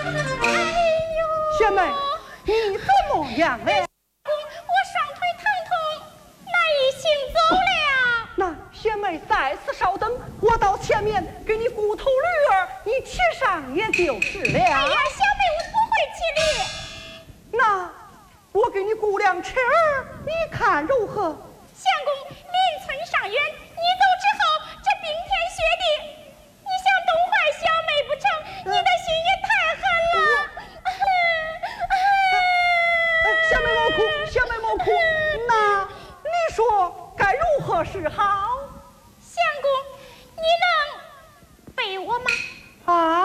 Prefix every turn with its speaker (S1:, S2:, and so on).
S1: 贤妹，你怎么样了？
S2: 我双腿疼痛，难以行走了。
S1: 那贤妹在此稍等，我到前面给你雇头驴儿，你骑上也就是了。
S2: 哎呀，小妹，我不会骑驴。
S1: 那我给你雇辆车儿，你看如何？
S2: 相公，邻村上远，你走之后，这冰天雪地，你想冻坏小妹不成？你的心也太狠了。
S1: 小妹莫哭，小妹莫哭。那你说该如何是好？
S2: 相公，你能背我吗？
S1: 啊？